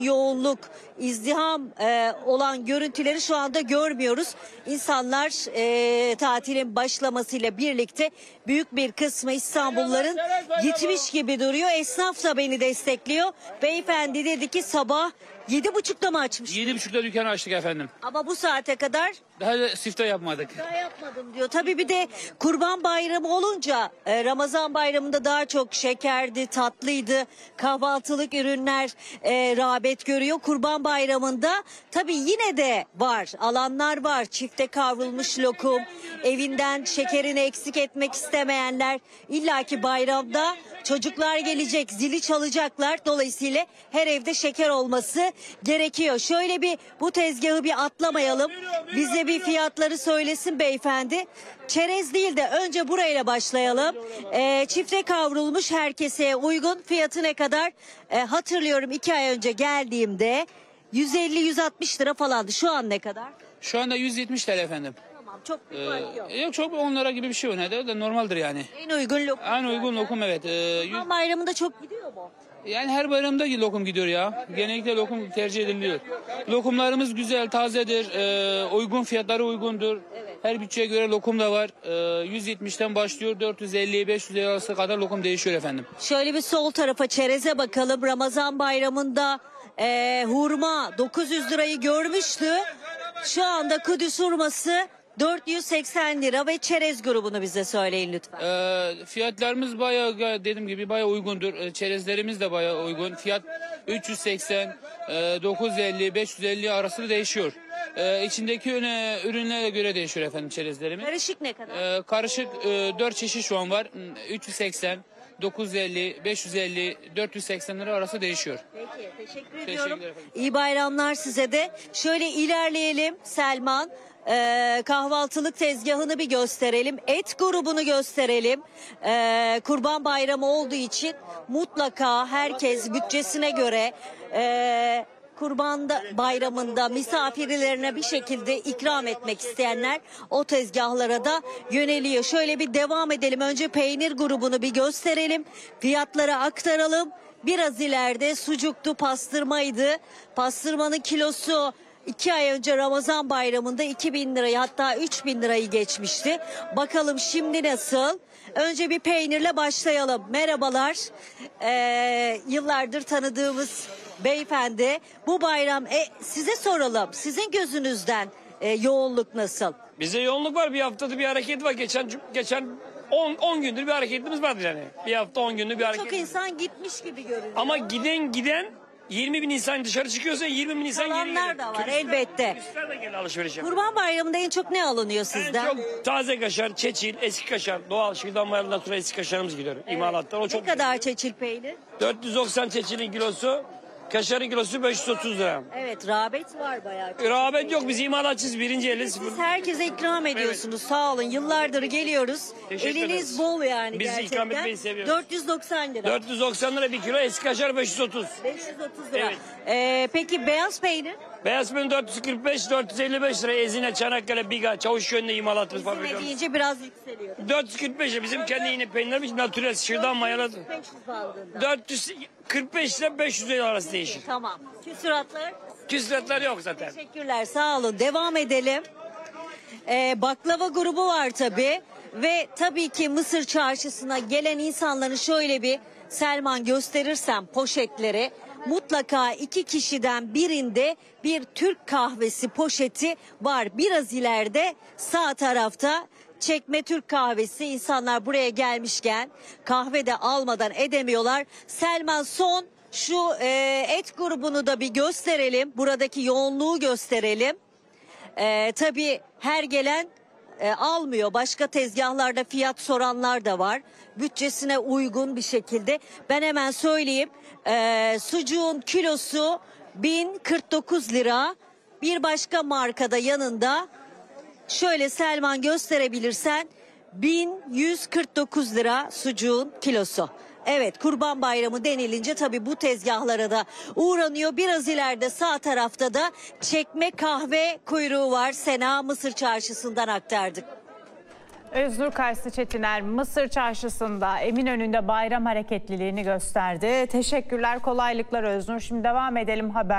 yoğunluk, izdiham olan görüntüleri şu anda görmüyoruz. İnsanlar tatilin başlamasıyla birlikte büyük bir kısmı İstanbulluların gitmiş gibi duruyor. Esnaf da beni destekliyor. Beyefendi dedi ki sabah 7.30'da mı açmış? 7.30'da dükkanı açtık efendim. Ama bu saate kadar Daha da siftah yapmadık. daha yapmadım diyor. Tabii bir de Kurban Bayramı olunca Ramazan Bayramı'nda daha çok şekerdi, tatlıydı, kahvaltılık ürünler rağbet görüyor. Kurban Bayramı'nda tabii yine de var, alanlar var. Çifte kavrulmuş lokum, evinden şekerini eksik etmek istemeyenler, illaki bayramda çocuklar gelecek, zili çalacaklar. Dolayısıyla her evde şeker olması gerekiyor. Şöyle bir bu tezgahı bir atlamayalım. Bize bir fiyatları söylesin beyefendi. Çerez değil de önce burayla başlayalım. Çifte kavrulmuş herkese uygun. Fiyatı ne kadar? Hatırlıyorum 2 ay önce geldiğimde 150-160 lira falandı. Şu an ne kadar? Şu anda 170 TL efendim. Tamam, çok bir fark yok. Yok, çok 10 lira gibi bir şey o ne de normaldir yani. En uygun lokum. En uygun lokum, evet. Kurban Bayramı'nda çok gidiyor mu? Yani her bayramda lokum gidiyor ya. Genellikle lokum tercih ediliyor. Lokumlarımız güzel, tazedir. Uygun, fiyatları uygundur. Evet. Her bütçeye göre lokum da var. 170'ten başlıyor, 450-500 arası kadar lokum değişiyor efendim. Şöyle bir sol tarafa çereze bakalım. Ramazan Bayramı'nda hurma 900 lirayı görmüştü. Şu anda Kudüs hurması 480 lira ve çerez grubunu bize söyleyin lütfen. Fiyatlarımız bayağı, dediğim gibi bayağı uygundur. Çerezlerimiz de bayağı uygun. Fiyat 380, 950, 550 arası değişiyor. İçindeki ürünlere göre değişiyor efendim çerezlerimiz. Karışık ne kadar? Karışık 4 çeşit şu an var. 380, 950, 550, 480 lira arası değişiyor. Peki, teşekkür ediyorum. ederim. İyi bayramlar size de. Şöyle ilerleyelim Selman. Kahvaltılık tezgahını bir gösterelim. Et grubunu gösterelim. Kurban Bayramı olduğu için mutlaka herkes bütçesine göre Kurban Bayramı'nda misafirlerine bir şekilde ikram etmek isteyenler o tezgahlara da yöneliyor. Şöyle bir devam edelim. Önce peynir grubunu bir gösterelim. Fiyatları aktaralım. Biraz ileride sucuktu, pastırmaydı. Pastırmanın kilosu 2 ay önce Ramazan Bayramı'nda 2.000 lirayı, hatta 3.000 lirayı geçmişti. Bakalım şimdi nasıl? Önce bir peynirle başlayalım. Merhabalar. Yıllardır tanıdığımız beyefendi. Bu bayram size soralım. Sizin gözünüzden yoğunluk nasıl? Bize yoğunluk var. Bir haftada bir hareket var. Geçen 10 gündür bir hareketimiz vardı yani. Bir hafta 10 gündür bir hareket. Çok insan gitmiş gibi görünüyor. Ama giden 20 bin insan dışarı çıkıyorsa 20 bin insan geri geliyor. Kalanlar da var elbette. Turistler de geliyor alışveriş yapıyor. Kurban Bayramı'nda en çok ne alınıyor sizden? En çok taze kaşar, çeçil, eski kaşar. Doğal şırdan mayalından sonra eski kaşarımız gidiyor. İmalattan. O çok Ne kadar çeçil peynir? 490 çeçilin kilosu, kaşarın kilosu 530 lira. Evet, rağbet var bayağı. Rağbet yok. Biz imalatçıyız. Birinci eli sıfır. Siz herkese ikram ediyorsunuz. Sağ olun. Yıllardır geliyoruz. Teşekkür Eliniz ederiz. bol yani Biz gerçekten. ikram etmeyi seviyoruz. 490 lira. 490 lira bir kilo, eski kaşar 530. 530 lira. Evet. Peki beyaz peynir? Beyaz peynir 445, 455 lira. Ezine, Çanakkale, Biga, Çavuşköy'ünde imalatımız Zine fabrikamız. deyince biraz yükseliyor. 445 lira bizim kendi yine peynirlerimiz natürel şırdan mayaladı. 500 bandında. 445 ile 500 lira arası değişir. Tamam. Küsuratlar? Küsuratlar yok zaten. Teşekkürler, sağ olun. Devam edelim. Baklava grubu var tabii. Ve tabii ki Mısır Çarşısı'na gelen insanların şöyle bir Selman gösterirsem poşetleri, mutlaka 2 kişiden birinde bir Türk kahvesi poşeti var. Biraz ileride sağ tarafta çekme Türk kahvesi. İnsanlar buraya gelmişken kahve de almadan edemiyorlar. Selman, son şu et grubunu da bir gösterelim. Buradaki yoğunluğu gösterelim. Tabii her gelen almıyor. Başka tezgahlarda fiyat soranlar da var. Bütçesine uygun bir şekilde. Ben hemen söyleyeyim. Sucuğun kilosu 1049 lira. Bir başka markada yanında, şöyle Selman gösterebilirsen, 1149 lira sucuğun kilosu. Evet, Kurban Bayramı denilince tabii bu tezgahlara da uğranıyor. Biraz ileride sağ tarafta da çekme kahve kuyruğu var. Sena Mısır Çarşısı'ndan aktardık. Öznur Kaysı Çetiner Mısır Çarşısı'nda Eminönü'nde bayram hareketliliğini gösterdi. Teşekkürler, kolaylıklar Öznur. Şimdi devam edelim haber.